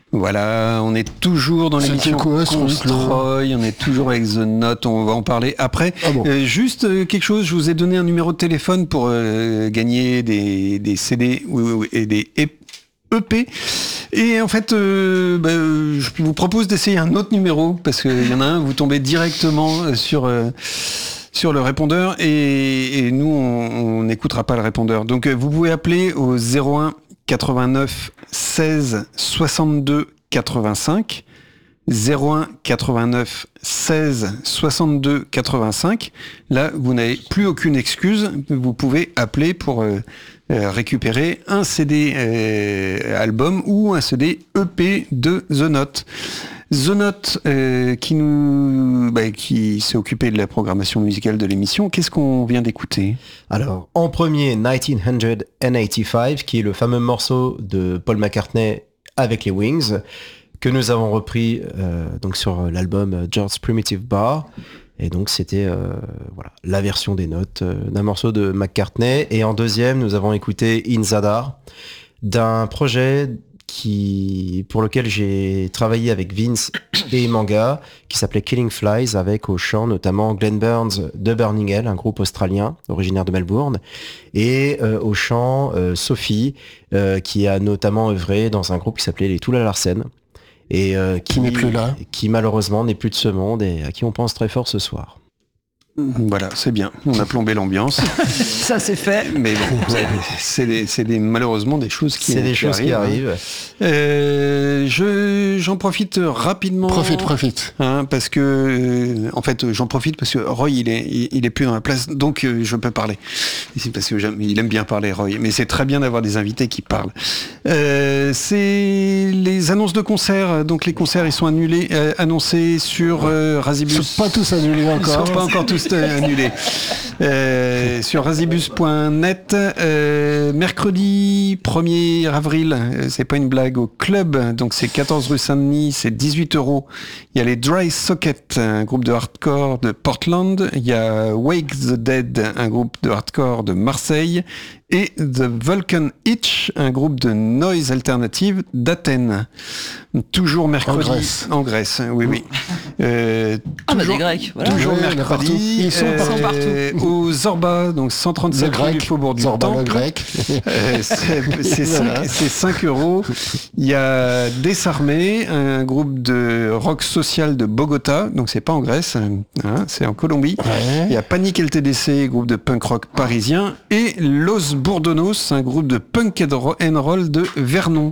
Voilà, on est toujours dans l'émission Constroy, on est toujours avec The Note, on va en parler après. Ah bon. Juste quelque chose, je vous ai donné un numéro de téléphone pour gagner des CD et des EP. Et en fait, je vous propose d'essayer un autre numéro, parce qu'il y en a un, vous tombez directement sur le répondeur, et nous, on n'écoutera pas le répondeur. Donc, vous pouvez appeler au 01 89 16 62 85. 01 89 16 62 85. Là, vous n'avez plus aucune excuse. Vous pouvez appeler pour récupérer un CD album ou un CD EP de The Note. The Note qui s'est occupé de la programmation musicale de l'émission. Qu'est-ce qu'on vient d'écouter ? Alors, en premier, 1985, qui est le fameux morceau de Paul McCartney avec les Wings, que nous avons repris donc sur l'album George's Primitive Bar. Et donc c'était la version des notes d'un morceau de McCartney. Et en deuxième, nous avons écouté In Zadar, d'un projet pour lequel j'ai travaillé avec Vince et Manga, qui s'appelait Killing Flies, avec au chant notamment Glenn Burns de Burning Hell, un groupe australien originaire de Melbourne, et au chant Sophie, qui a notamment œuvré dans un groupe qui s'appelait les Tula Larsen, et qui n'est plus là, qui malheureusement n'est plus de ce monde et à qui on pense très fort ce soir. Voilà, c'est bien. On a plombé l'ambiance. Ça, c'est fait. Mais bon, c'est malheureusement des choses qui arrivent. J'en profite rapidement. Profite. Parce que, en fait, j'en profite parce que Roy, il est plus dans la place, donc je peux parler. C'est parce que il aime bien parler, Roy. Mais c'est très bien d'avoir des invités qui parlent. C'est les annonces de concerts. Donc les concerts, ils sont annoncés sur Razibus. Ils sont pas tous annulés encore. Ils sont pas encore tous annulé. Sur razibus.net, mercredi 1er avril, c'est pas une blague, au club, donc c'est 14 rue Saint-Denis, c'est 18 €. Il y a les Dry Socket, un groupe de hardcore de Portland. Il y a Wake the Dead, un groupe de hardcore de Marseille. Et The Vulcan Itch, un groupe de noise alternative d'Athènes. Toujours mercredi. En Grèce, oui. Des Grecs, voilà. Toujours mercredi. Ils sont partout. Au Zorba, donc 137 rue du Faubourg du Zorba Temple. le grec. C'est 5 €. Il y a Desarmés, un groupe de rock social de Bogota, donc c'est pas en Grèce, c'est en Colombie. Ouais. Il y a Panic LTDC, groupe de punk rock parisien, et Los Bourdonos, un groupe de punk and roll de Vernon.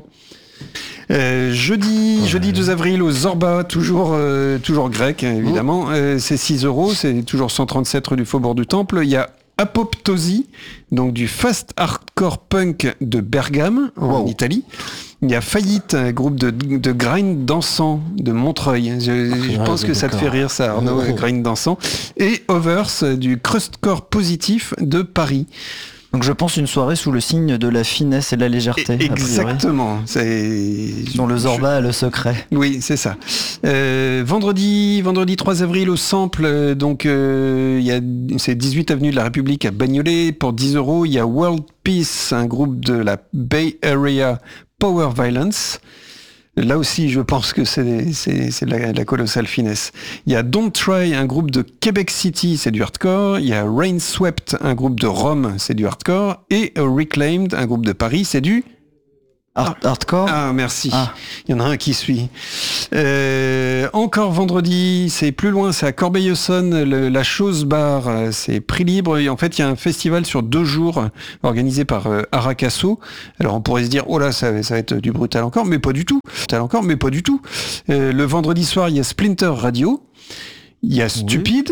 Jeudi 2 avril au Zorba, toujours grec évidemment, c'est 6 €, c'est toujours 137 rue du Faubourg du Temple. Il y a Apoptosie, donc du fast hardcore punk de Bergame en Italie. Il y a Faillite, un groupe de grind dansant de Montreuil. Je pense que ça te fait rire ça, Arnaud, grind dansant. Et Overs, du crustcore positif de Paris. Donc je pense une soirée sous le signe de la finesse et de la légèreté. Exactement. Dont le Zorba a le secret. Oui, c'est ça. Vendredi 3 avril au Sample, c'est 18 avenue de la République à Bagnolet, pour 10 €. Il y a World Peace, un groupe de la Bay Area Power Violence. Là aussi, je pense que c'est la colossale finesse. Il y a Don't Try, un groupe de Québec City, c'est du hardcore. Il y a Rain Swept, un groupe de Rome, c'est du hardcore. Et Reclaimed, un groupe de Paris, c'est du... Hardcore. Ah, merci. Il y en a un qui suit. Encore vendredi, c'est plus loin, c'est à Corbeil-Essonnes, la Chose Bar, c'est prix libre. Et en fait, il y a un festival sur 2 jours organisé par Aracasso. Alors, on pourrait se dire, oh là, ça va être du brutal encore, mais pas du tout. Le vendredi soir, il y a Splinter Radio. Il y a Stupide.